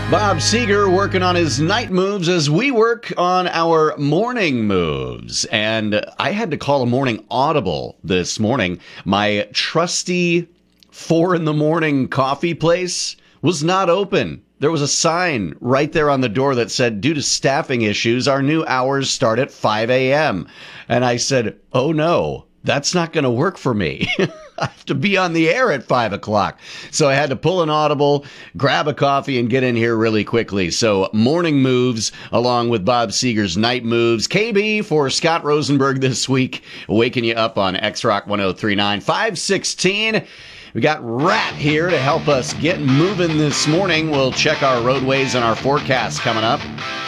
Bob Seger working on his night moves as we work on our morning moves. And I had to call a morning audible this morning. My trusty 4 a.m. coffee place was not open. There was a sign right there on the door that said, due to staffing issues, our new hours start at 5 a.m. And I said, oh no, that's not going to work for me. I have to be on the air at 5 o'clock. So I had to pull an audible, grab a coffee, and get in here really quickly. So morning moves along with Bob Seger's night moves. KB for Scott Rosenberg this week, waking you up on X-Rock 1039, 516. We got Rat here to help us get moving this morning. We'll check our roadways and our forecast coming up.